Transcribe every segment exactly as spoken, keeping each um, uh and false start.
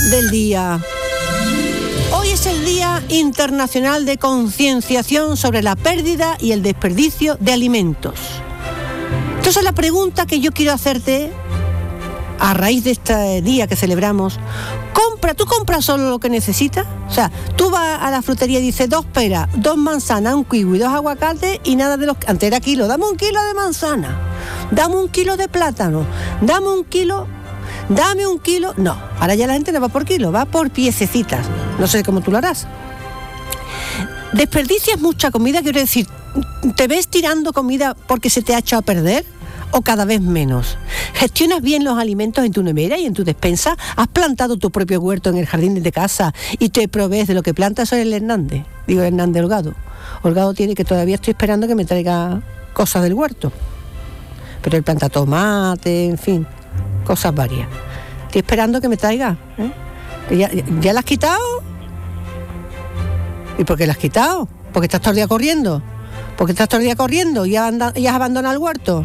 del día. Hoy es el Día Internacional de Concienciación sobre la pérdida y el desperdicio de alimentos. Entonces la pregunta que yo quiero hacerte, a raíz de este día que celebramos, compra, ¿tú compras solo lo que necesitas? O sea, tú vas a la frutería y dices dos peras, dos manzanas, un kiwi, dos aguacates y nada de los... Antes era kilo, dame un kilo de manzana, dame un kilo de plátano, dame un kilo... Dame un kilo... No, ahora ya la gente no va por kilo, va por piececitas. No sé cómo tú lo harás. ¿Desperdicias mucha comida? Quiero decir, ¿te ves tirando comida porque se te ha echado a perder? ¿O cada vez menos? ¿Gestionas bien los alimentos en tu nevera y en tu despensa? ¿Has plantado tu propio huerto en el jardín de casa y te provees de lo que plantas? Soy el Hernández, digo Hernández Holgado. Holgado tiene que todavía estoy esperando que me traiga cosas del huerto. Pero él planta tomate, en fin, cosas varias. Estoy esperando que me traiga. ¿eh? ¿Ya, ¿Ya la has quitado? ¿Y por qué la has quitado? ¿Porque estás todo el día corriendo? ¿Porque estás todo el día corriendo y has abandonado el huerto?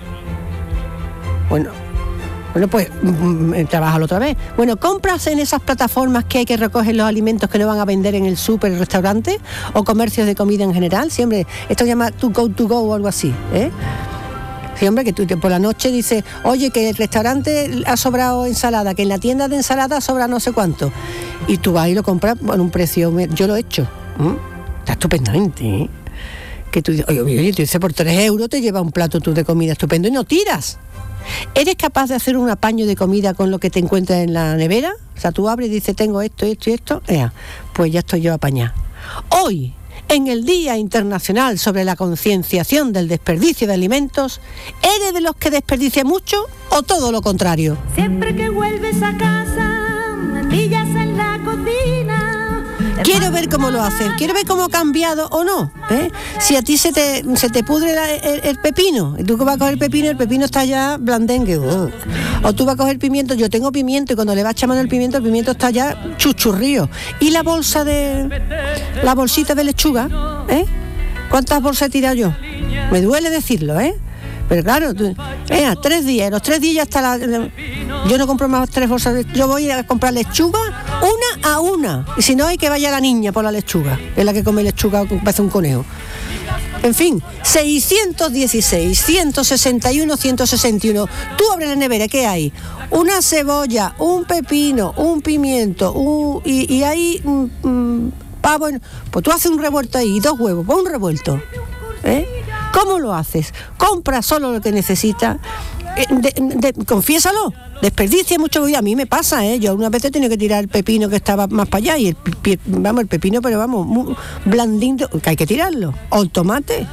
Bueno, bueno pues mm, trabájalo otra vez. Bueno, ¿compras en esas plataformas que hay que recoger los alimentos que no van a vender en el súper, restaurante o comercios de comida en general? Siempre, esto se llama to go to go o algo así, ¿eh? Sí, hombre, que tú por la noche dices, oye, que el restaurante ha sobrado ensalada, que en la tienda de ensalada sobra no sé cuánto. Y tú vas y lo compras por un precio, yo lo he hecho. ¿Mm? Está estupendamente, ¿eh? Que tú dices, oye, oye, tú dices, por tres euros te lleva un plato tú de comida estupendo y no tiras. ¿Eres capaz de hacer un apaño de comida con lo que te encuentras en la nevera? O sea, tú abres y dices, tengo esto, esto y esto. Ea, pues ya estoy yo apañada. Hoy, en el Día Internacional sobre la Concienciación del Desperdicio de Alimentos, ¿eres de los que desperdicia mucho o todo lo contrario? Siempre que vuelves a casa, me pillas en la cocina. Quiero ver cómo lo haces, quiero ver cómo ha cambiado o no, ¿eh? Si a ti se te, se te pudre la, el, el pepino, y tú que vas a coger el pepino, el pepino está ya blandengue, uh. O tú vas a coger pimiento, yo tengo pimiento y cuando le vas echando el pimiento, el pimiento está ya chuchurrío. Y la bolsa de, la bolsita de lechuga, ¿eh? ¿Cuántas bolsas he tirado yo? Me duele decirlo, ¿eh? Pero claro, tú, eh, tres días, los tres días ya está la, la... Yo no compro más tres bolsas, de, yo voy a comprar lechuga una a una. Y si no, hay que vaya la niña por la lechuga, es la que come lechuga, parece un conejo. En fin, seiscientos dieciséis, ciento sesenta y uno, ciento sesenta y uno. Tú abres la nevera, ¿qué hay? Una cebolla, un pepino, un pimiento, un, y, y hay un, un pavo. En, pues tú haces un revuelto ahí, dos huevos, pon un revuelto. ¿Eh? ¿Cómo lo haces? Compra solo lo que necesitas. Eh, de, de, confiésalo. Desperdicia mucho. A mí me pasa, ¿eh? Yo una vez he tenido que tirar el pepino que estaba más para allá y el, vamos, el pepino, pero vamos, muy blandito, que hay que tirarlo. O el tomate.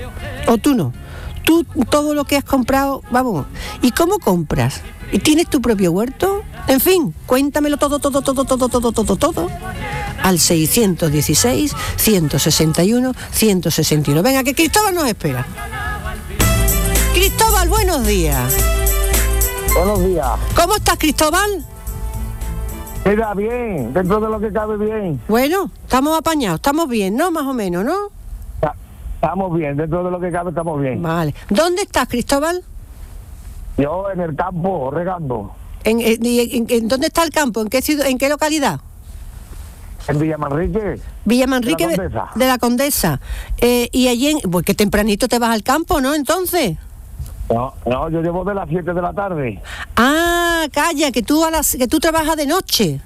O tú no. Tú todo lo que has comprado, vamos. ¿Y cómo compras? ¿Y tienes tu propio huerto? En fin, cuéntamelo todo, todo, todo, todo, todo, todo, todo. Al seiscientos dieciséis, ciento sesenta y uno, ciento sesenta y uno. Venga, que Cristóbal nos espera. Cristóbal, buenos días. Buenos días. ¿Cómo estás, Cristóbal? Mira, bien, dentro de lo que cabe bien. Bueno, estamos apañados, estamos bien, ¿no? Más o menos, ¿no? Estamos bien, dentro de lo que cabe estamos bien. Vale. ¿Dónde estás, Cristóbal? Yo en el campo, regando. ¿En, en, en, en dónde está el campo? ¿En qué ciudad, en qué localidad? En Villamanrique. Villamanrique de la Condesa. De, de la Condesa. Eh, y allí, en, pues que tempranito te vas al campo, ¿no? Entonces. No, no, yo llevo de las siete de la tarde. Ah, calla, que tú a las, que tú trabajas de noche.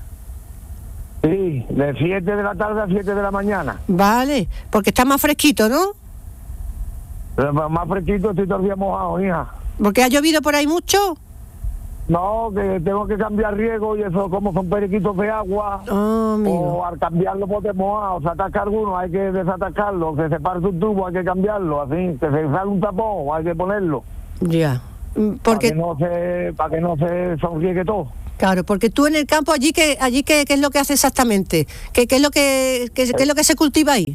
Sí, de siete de la tarde a siete de la mañana. Vale, porque está más fresquito, ¿no? Pero más fresquito, estoy todo el día mojado, hija. ¿Porque ha llovido por ahí mucho? No, que tengo que cambiar riego y eso, como son periquitos de agua. Oh, o al cambiarlo por de mojado, se ataca alguno, hay que desatacarlo. Que se parte un tubo, hay que cambiarlo. Así, que se sale un tapón, hay que ponerlo. Ya. Porque... Para que no se, para que no se sonriegue todo. Claro, porque tú en el campo allí que allí qué, qué es lo que hace exactamente, qué, qué es lo que qué, qué es lo que se cultiva ahí.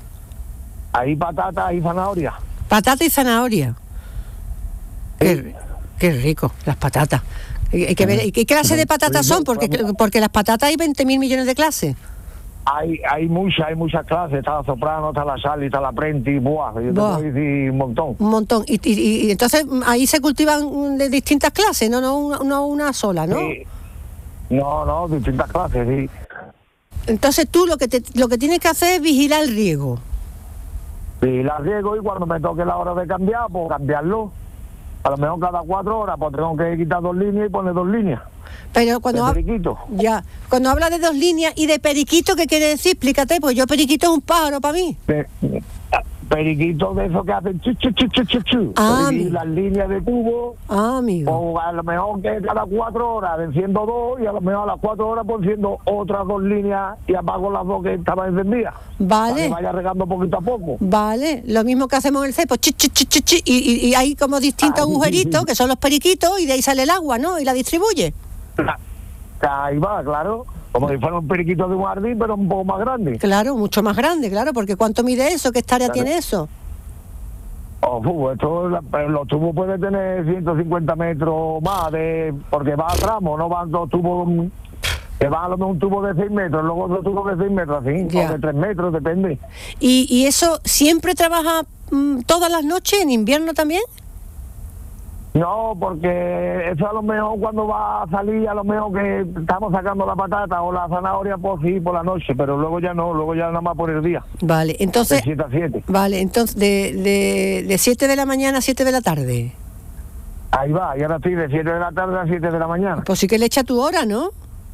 Ahí patata y zanahoria. Patata y zanahoria. Sí. Qué, qué rico, las patatas. Hay que ver, ¿y qué clase de patatas son? Porque porque las patatas hay veinte mil millones de clases. Hay hay muchas, hay muchas clases, está la soprano, está la sal, está la prenti, buah, yo buah. te puedo decir un montón. Un montón. Y, y, y entonces ahí se cultivan de distintas clases, no no una, no una sola, ¿no? Sí. No, no, distintas clases, sí. Entonces tú lo que te, lo que tienes que hacer es vigilar el riego. Vigilar riego y cuando me toque la hora de cambiar, pues cambiarlo. A lo mejor cada cuatro horas, pues tengo que quitar dos líneas y poner dos líneas. Pero cuando De ha- periquito. ya, cuando habla de dos líneas y de periquito, ¿qué quiere decir? Explícate, pues yo periquito es un pájaro para mí. De, periquitos de esos que hacen chu, chu, chu, chu, chu, chu. Ah, y mi- las líneas de tubo, Ah, amigo. o a lo mejor que cada cuatro horas enciendo dos y a lo mejor a las cuatro horas pues enciendo otras dos líneas y apago las dos que estaban encendidas. Para Vale. que vaya regando poquito a poco. Vale, lo mismo que hacemos en el cepo, chi, chi, chi, chi, chi, y, y, y hay como distintos Ah, sí, sí, agujeritos sí. que son los periquitos y de ahí sale el agua, ¿no? Y la distribuye. Ahí va, claro. Como si fuera un periquito de un jardín, pero un poco más grande. Claro, mucho más grande, claro, porque ¿cuánto mide eso? ¿Qué área Claro. tiene eso? Oh, fu, esto, la- pero los tubos pueden tener ciento cincuenta metros más, de porque va a tramo, no van dos tubos, mm, que va a lo mejor un tubo de seis metros, luego otro tubo de seis metros, así, Ya. o de tres metros, depende. ¿Y, y eso siempre trabaja mm, todas las noches, en invierno también? No, porque eso a lo mejor cuando va a salir, a lo mejor que estamos sacando la patata o la zanahoria, pues sí, por la noche, pero luego ya no, luego ya nada más por el día, Vale, de entonces, siete a siete. vale, entonces de, de, de siete de la mañana a siete de la tarde. Ahí va, y ahora estoy de siete de la tarde a siete de la mañana. Pues sí que le echa tu hora, ¿no?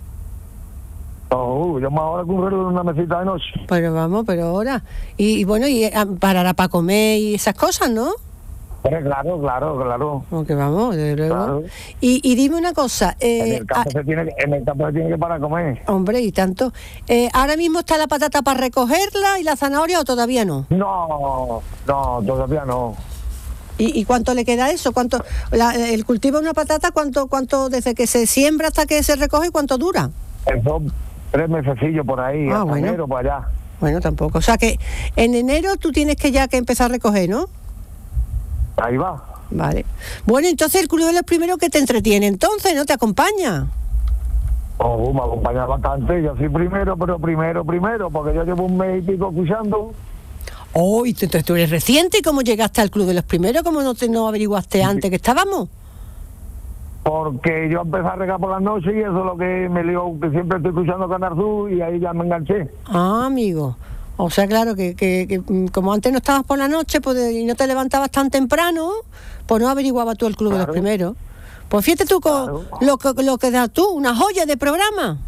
Oh, yo me ahora con una mesita de noche. Pero vamos, pero ahora. Y, y bueno, y eh, parará para comer y esas cosas, ¿no? Pero claro, claro, claro. Porque vamos, desde luego. Claro. Y, y dime una cosa, En eh, el campo se tiene, que- en el campo se tiene que parar a comer. ah, hombre, y tanto. Eh, ¿Ahora mismo está la patata para recogerla y la zanahoria o todavía no? No, no, todavía no. ¿Y, y cuánto le queda eso? ¿Cuánto la- el cultivo de una patata, cuánto, cuánto desde que se siembra hasta que se recoge, cuánto dura? Eso, tres mesecillos por ahí, Ah, hasta bueno. enero para allá. Bueno, tampoco. O sea que en enero tú tienes que ya que empezar a recoger, ¿no? Ahí va. Vale. Bueno, entonces el club de los primeros que te entretiene, entonces, ¿no? Te acompaña. Oh, me acompaña bastante. Yo soy primero, pero primero, primero, porque yo llevo un mes y pico escuchando. Oh, y tú, tú- tú eres reciente, ¿y cómo llegaste al club de los primeros? ¿Cómo no te no averiguaste antes que estábamos? Porque yo empecé a regar por las noches y eso es lo que me lió, que siempre estoy escuchando Canal Sur y ahí ya me enganché. Ah, amigo. O sea, claro, que, que, que, mm, como antes no estabas por la noche pues, y no te levantabas tan temprano, pues no averiguabas tú el club de los Claro. primeros. Pues fíjate tú con Claro. lo, que, lo que das tú, una joya de programa.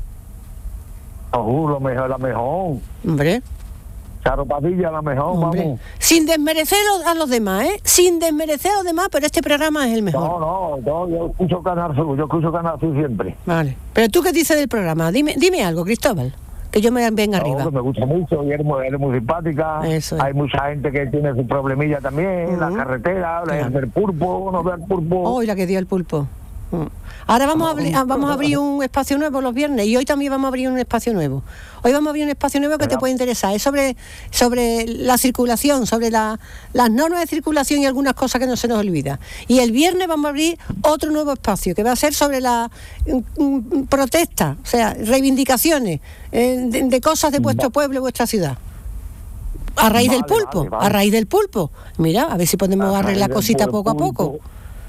Oh, lo mejor, la mejor. Hombre, Charo Padilla, la mejor, hombre. vamos. Sin desmerecer a los demás, ¿eh? Sin desmerecer a los demás, pero este programa es el mejor. No, no, no, yo escucho Canal Sur, yo escucho Canal Sur siempre. Vale. Pero tú, ¿qué dices del programa? Dime, dime algo, Cristóbal, que yo me venga No, arriba. que me gusta mucho, y eres muy, eres muy simpática. Eso es. Hay mucha gente que tiene su problemilla también, la Ujú. carretera, Claro. el del pulpo, no ve el pulpo. Hoy la que dio el pulpo. Mm. Ahora vamos a, abrir, ah, vamos a abrir un espacio nuevo los viernes y hoy también vamos a abrir un espacio nuevo. Hoy vamos a abrir un espacio nuevo que te Venga. puede interesar. Es sobre, sobre la circulación, sobre la, las normas de circulación y algunas cosas que no se nos olvida. Y el viernes vamos a abrir otro nuevo espacio que va a ser sobre la mm, mm, protesta, o sea, reivindicaciones eh, de, de cosas de vuestro pueblo y vuestra ciudad. A raíz del Vale, pulpo, vale, vale. a raíz del pulpo. Mira, a ver si podemos A raíz arreglar del cositas pulpo, poco a poco. pulpo.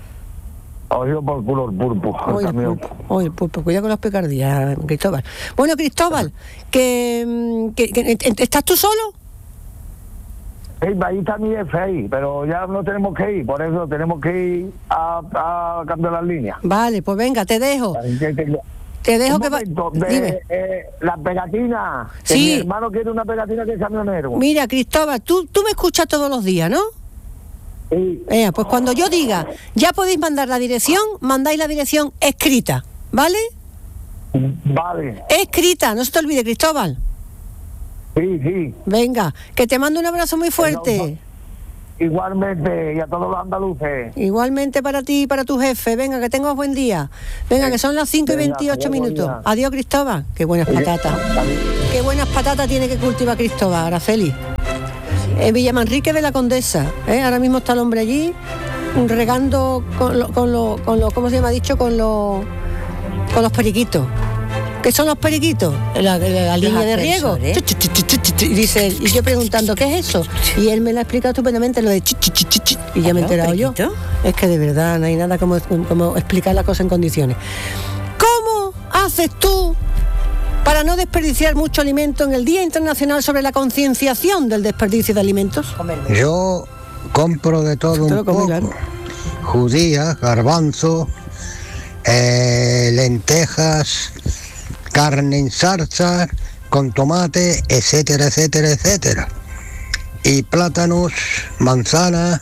Oído por culo el pulpo, el Hoy el camión. pulpo, hoy el pulpo, cuidado con las picardías, Cristóbal. Bueno, Cristóbal, que, mm, que- que- ¿estás tú solo? Ey, ahí está mi jefe ahí, pero ya no tenemos que ir, por eso tenemos que ir a, a cambiar las líneas. Vale, pues venga, te dejo. Así que te- Te dejo Un que va. momento, de, Dime. eh, la pegatina. Que Sí. Mi hermano quiere una pegatina que es camionero. Mira, Cristóbal, tú, tú me escuchas todos los días, ¿no? Sí. Eh, pues cuando yo diga, ya podéis mandar la dirección, mandáis la dirección escrita, ¿vale? Vale, Escrita, no se te olvide, Cristóbal. sí, sí. Venga, que te mando un abrazo muy fuerte. Igualmente, y a todos los andaluces. Igualmente para ti y para tu jefe. Venga, que tengas buen día. Venga, que son las cinco y Venga, veintiocho adiós, minutos. buen día. Adiós, Cristóbal. Qué buenas patatas. Qué buenas patatas tiene que cultivar Cristóbal, Araceli. En Villamanrique de la Condesa. ¿eh? Ahora mismo está el hombre allí regando con lo, con lo, con lo ¿cómo se llama dicho? Con, lo, con los periquitos. ¿Qué son los periquitos? La, la- la línea de riego. aspersores. Chu, chu, chu, chu, chu, chu. Y dice él, y yo preguntando, ¿qué es eso? Y él me lo ha explicado estupendamente, lo de chu, chu, chu, chu, chu. Y ya me he Ah, enterado yo. periquito. Es que de verdad no hay nada como, como explicar las cosas en condiciones. ¿Cómo hace haces tú para no desperdiciar mucho alimento en el Día Internacional sobre la concienciación del desperdicio de alimentos? Yo compro de todo un poco. Claro. Judías, garbanzo, eh, lentejas, carne en salsa, con tomate, etcétera, etcétera, etcétera. Y plátanos, manzanas,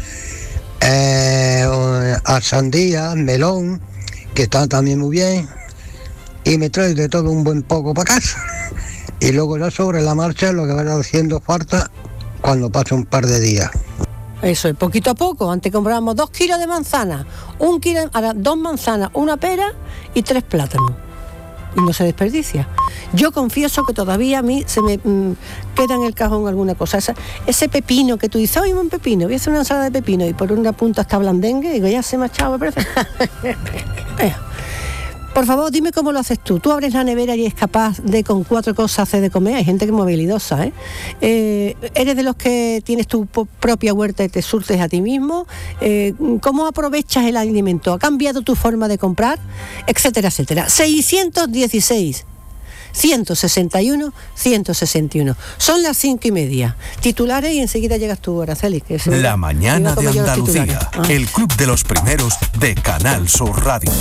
eh, a sandía, melón, que está también muy bien. Y me traigo de todo un buen poco para casa. Y luego ya sobre la marcha lo que va haciendo falta cuando pase un par de días. Eso es, poquito a poco. Antes comprábamos dos kilos de manzana, un kilo, ahora dos manzanas, una pera y tres plátanos. Y no se desperdicia. Yo confieso que todavía a mí se me mmm, queda en el cajón alguna cosa. Esa, ese pepino que tú dices, oye, un pepino, voy a hacer una ensalada de pepino y por una punta está blandengue, y digo, ya se me ha echado, me parece. eh. Por favor, dime cómo lo haces tú. Tú abres la nevera y eres capaz de con cuatro cosas hacer de comer. Hay gente que es muy habilidosa, ¿eh? Eh, ¿Eres de los que tienes tu propia huerta y te surtes a ti mismo? Eh, ¿Cómo aprovechas el alimento? ¿Ha cambiado tu forma de comprar? Etcétera, etcétera. seiscientos dieciséis, ciento sesenta y uno, ciento sesenta y uno. Son las cinco y media. Titulares y enseguida llegas tú, Araceli. Que se la mañana de Andalucía. Ah. El club de los primeros de Canal Sur Radio.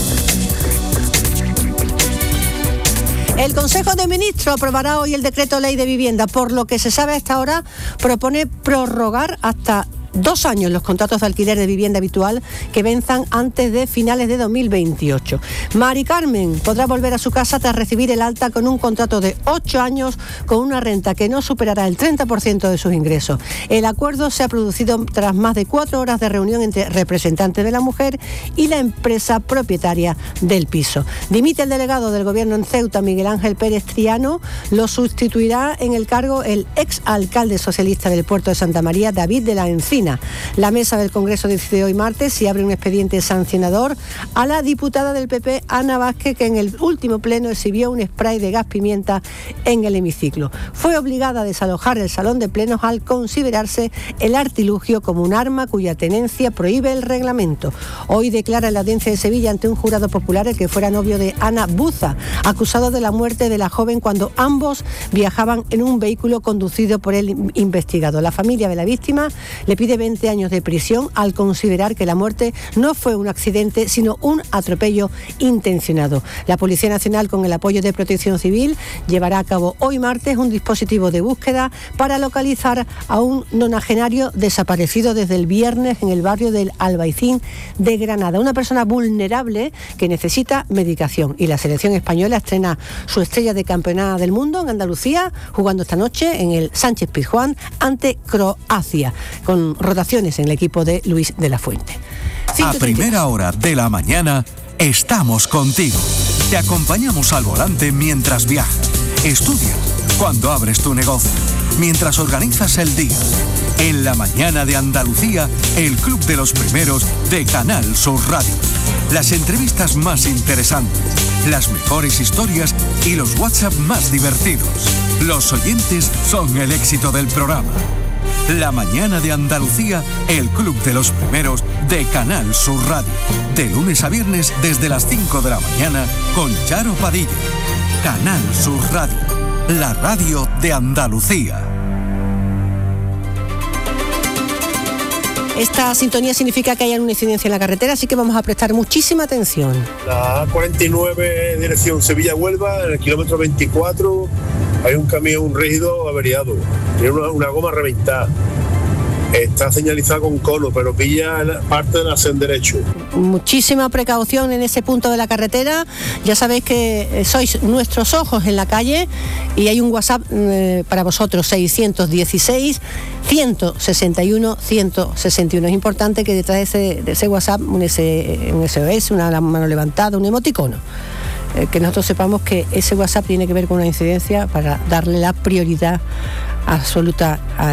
El Consejo de Ministros aprobará hoy el decreto ley de vivienda, por lo que se sabe hasta ahora propone prorrogar hasta dos años los contratos de alquiler de vivienda habitual que venzan antes de finales de dos mil veintiocho. Mari Carmen podrá volver a su casa tras recibir el alta con un contrato de ocho años con una renta que no superará el treinta por ciento de sus ingresos. El acuerdo se ha producido tras más de cuatro horas de reunión entre representantes de la mujer y la empresa propietaria del piso. Dimite el delegado del Gobierno en Ceuta, Miguel Ángel Pérez Triano. Lo sustituirá en el cargo el ex alcalde socialista del puerto de Santa María, David de la Encina. La mesa del Congreso decide hoy martes si abre un expediente sancionador a la diputada del P P, Ana Vázquez, que en el último pleno exhibió un spray de gas pimienta en el hemiciclo. Fue obligada a desalojar el salón de plenos al considerarse el artilugio como un arma cuya tenencia prohíbe el reglamento. Hoy declara en la audiencia de Sevilla ante un jurado popular el que fuera novio de Ana Buza, acusado de la muerte de la joven cuando ambos viajaban en un vehículo conducido por el investigado. La familia de la víctima le pide veinte años de prisión al considerar que la muerte no fue un accidente, sino un atropello intencionado. La Policía Nacional, con el apoyo de Protección Civil, llevará a cabo hoy martes un dispositivo de búsqueda para localizar a un nonagenario desaparecido desde el viernes en el barrio del Albaicín de Granada. Una persona vulnerable que necesita medicación. Y la selección española estrena su estrella de campeona del mundo en Andalucía, jugando esta noche en el Sánchez Pizjuán ante Croacia, con rotaciones en el equipo de Luis de la Fuente. A primera hora de la mañana estamos contigo. Te acompañamos al volante mientras viajas, estudias, cuando abres tu negocio, mientras organizas el día. En la mañana de Andalucía, el club de los primeros de Canal Sur Radio. Las entrevistas más interesantes, las mejores historias y los WhatsApp más divertidos. Los oyentes son el éxito del programa. La mañana de Andalucía, el club de los primeros de Canal Sur Radio. De lunes a viernes desde las cinco de la mañana con Charo Padilla. Canal Sur Radio, la radio de Andalucía. Esta sintonía significa que hay una incidencia en la carretera, así que vamos a prestar muchísima atención. La A cuarenta y nueve, dirección Sevilla-Huelva, en el kilómetro veinticuatro, hay un camión rígido averiado, tiene una, una goma reventada. Está señalizada con cono, pero pilla parte del arcén derecho. Muchísima precaución en ese punto de la carretera. Ya sabéis que sois nuestros ojos en la calle y hay un WhatsApp eh, para vosotros, seiscientos dieciséis, ciento sesenta y uno, ciento sesenta y uno. Es importante que detrás de ese, de ese WhatsApp un, ese, un S O S, una mano levantada, un emoticono. Eh, que nosotros sepamos que ese WhatsApp tiene que ver con una incidencia para darle la prioridad absoluta a